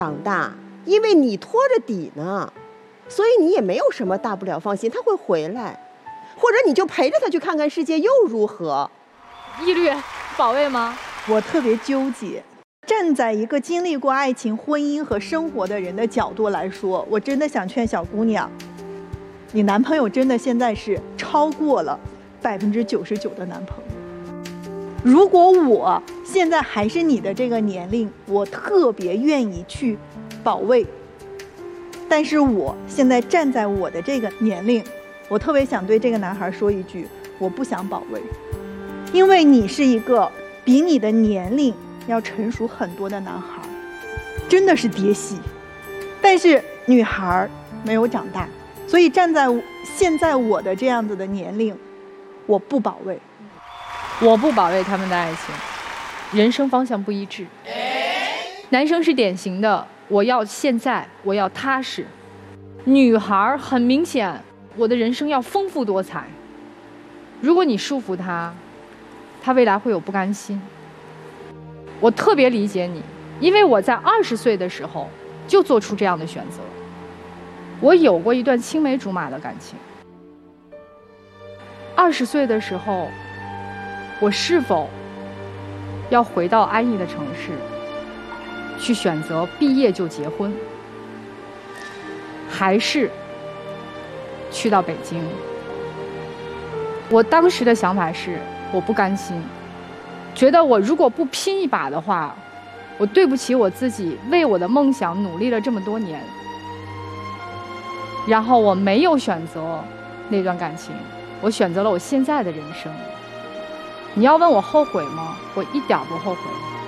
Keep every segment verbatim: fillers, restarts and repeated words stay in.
长大，因为你拖着底呢，所以你也没有什么大不了，放心，他会回来，或者你就陪着他去看看世界又如何？ 一律保卫吗？ 我特别纠结。站在一个经历过爱情、婚姻和生活的人的角度来说，我真的想劝小姑娘，你男朋友真的现在是超过了百分之九十九的男朋友。如果我现在还是你的这个年龄，我特别愿意去保卫。但是我现在站在我的这个年龄，我特别想对这个男孩说一句：我不想保卫，因为你是一个比你的年龄要成熟很多的男孩，真的是爹系。但是女孩没有长大，所以站在现在我的这样子的年龄，我不保卫。 我不保卫他们的爱情，人生方向不一致。男生是典型的，我要现在，我要踏实。女孩很明显，我的人生要丰富多彩。如果你束缚他，他未来会有不甘心。我特别理解你，因为我在二十岁的时候就做出这样的选择。我有过一段青梅竹马的感情。二十岁的时候，我是否要回到安逸的城市，去选择毕业就结婚，还是去到北京？我当时的想法是，我不甘心，觉得我如果不拼一把的话，我对不起我自己，为我的梦想努力了这么多年。然后我没有选择那段感情，我选择了我现在的人生。你要问我后悔吗？我一点不后悔，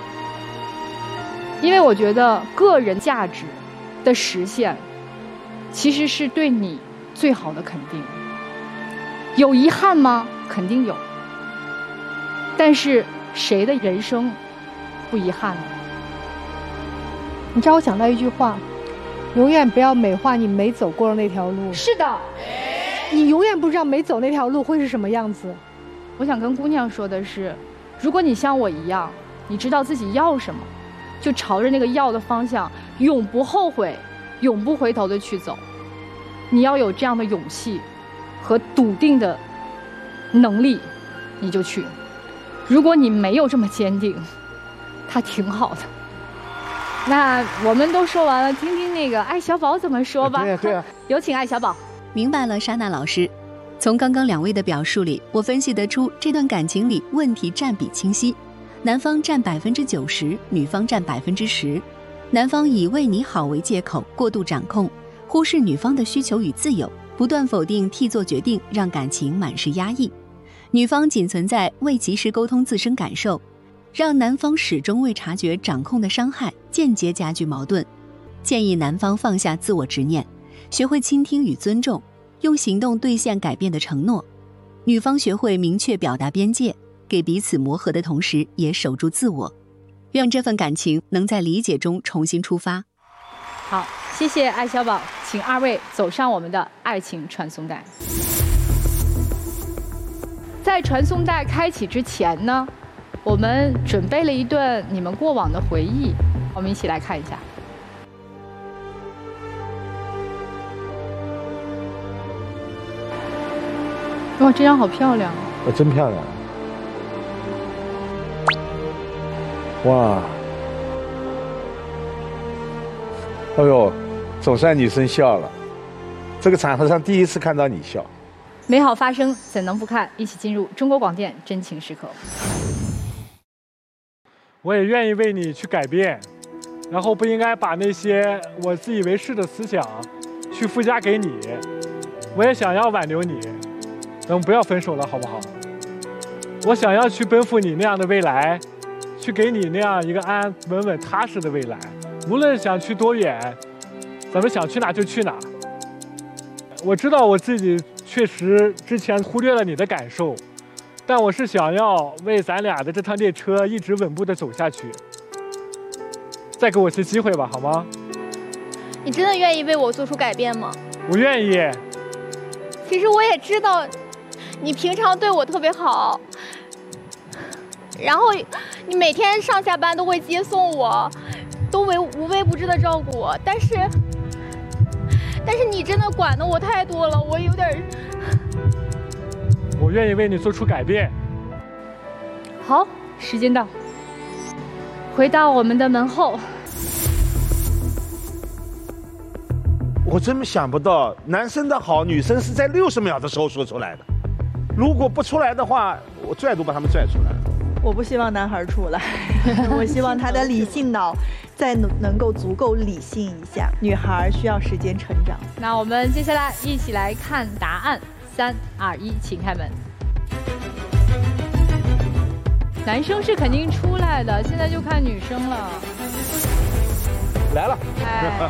因为我觉得个人价值的实现，其实是对你最好的肯定。有遗憾吗？肯定有。但是谁的人生不遗憾呢？ 你知道我想到一句话，永远不要美化你没走过的那条路。 是的， 你永远不知道没走那条路会是什么样子。 我想跟姑娘说的是，如果你像我一样，你知道自己要什么，就朝着那个要的方向，永不后悔，永不回头的去走。你要有这样的勇气和笃定的能力，你就去。如果你没有这么坚定，它挺好的。那我们都说完了，听听那个艾小宝怎么说吧。 对呀对呀， 有请艾小宝。 明白了，莎娜老师。从刚刚两位的表述里，我分析得出这段感情里问题占比清晰，男方占百分之九十，女方占百分之十。男方以为你好为借口，过度掌控，忽视女方的需求与自由，不断否定替做决定，让感情满是压抑。女方仅存在未及时沟通自身感受，让男方始终未察觉掌控的伤害，间接加剧矛盾。建议男方放下自我执念，学会倾听与尊重，用行动兑现改变的承诺。女方学会明确表达边界，给彼此磨合的同时也守住自我。愿这份感情能在理解中重新出发。 好，谢谢艾小宝，请二位走上我们的爱情传送带。在传送带开启之前呢，我们准备了一段你们过往的回忆，我们一起来看一下。哇，这张好漂亮！ 啊，真漂亮！哇！哎呦，总算女生笑了。这个场合上第一次看到你笑。 美好发生，怎能不看？一起进入中国广电真情时刻。 我也愿意为你去改变，然后不应该把那些我自以为是的思想去附加给你。我也想要挽留你。咱们不要分手了，好不好？我想要去奔赴你那样的未来，去给你那样一个安安稳稳踏实的未来。无论想去多远，咱们想去哪就去哪。我知道我自己确实之前忽略了你的感受，但我是想要为咱俩的这趟列车一直稳步的走下去。再给我次机会吧，好吗？ 你真的愿意为我做出改变吗？ 我愿意。 其实我也知道你平常对我特别好，然后你每天上下班都会接送我， 都为无微不至的照顾我，但是，但是你真的管的我太多了，我有点。 我愿意为你做出改变。 好，时间到，回到我们的门后。 我真想不到，男生的好，女生是在六十秒的时候说出来的。如果不出来的话，我拽都把他们拽出来。 我不希望男孩出来，我希望他的理性脑再能能够足够理性一下。女孩需要时间成长。 那我们接下来一起来看答案，三二一，请开门。男生是肯定出来的，现在就看女生了。 来了。 哎。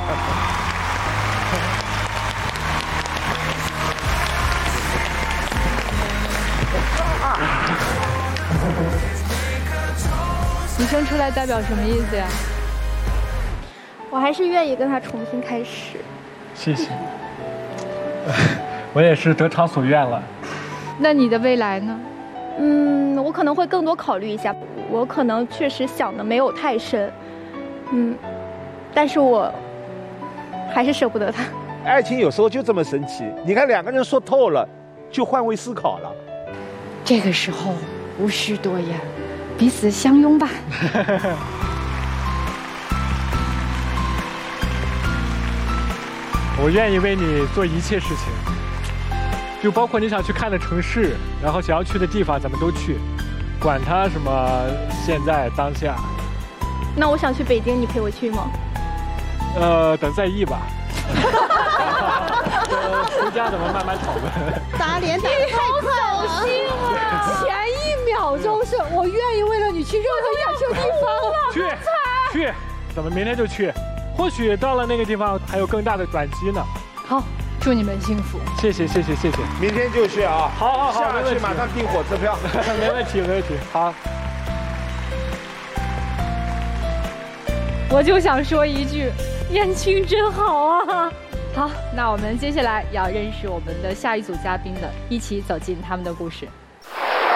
女生出来代表什么意思呀？ 我还是愿意跟他重新开始。 谢谢。我也是得偿所愿了。 那你的未来呢？ 嗯，我可能会更多考虑一下。我可能确实想的没有太深，嗯，但是我还是舍不得他。 爱情有时候就这么神奇，你看两个人说透了，就换位思考了。 这个时候无需多言，彼此相拥吧。 我愿意为你做一切事情，就包括你想去看的城市，然后想要去的地方，咱们都去，管他什么现在当下。 那我想去北京，你陪我去吗？ 呃，等再议吧。回家咱们慢慢讨论。 打脸打得太快了， 心啊！前一秒钟是我愿意为了你去任何想去的地方， 去去，咱们明天就去。或许到了那个地方还有更大的转机呢。 好，祝你们幸福。 谢谢谢谢谢谢， 明天就去啊！ 好好好， 下去马上订火车票。 没问题没问题，好。 我就想说一句，燕青真好啊！好，那我们接下来要认识我们的下一组嘉宾了，一起走进他们的故事。